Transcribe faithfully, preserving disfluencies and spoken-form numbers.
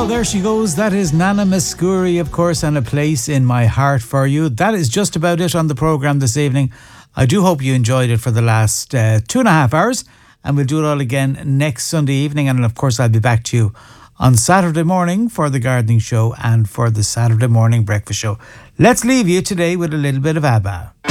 There she goes. That is Nana Mouskouri, of course, and A Place in My Heart for you. That is just about it on the programme this evening. I do hope you enjoyed it for the last uh, two and a half hours, and we'll do it all again next Sunday evening. And of course, I'll be back to you on Saturday morning for the gardening show and for the Saturday morning breakfast show. Let's leave you today with a little bit of ABBA.